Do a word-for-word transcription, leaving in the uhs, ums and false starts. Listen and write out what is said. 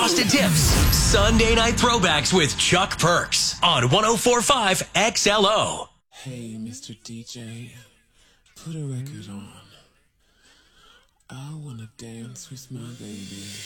Frosted Tips. Sunday Night Throwbacks with Chuck Perks on one oh four point five X L O. Hey, Mister D J, put a record on. I wanna dance with my baby.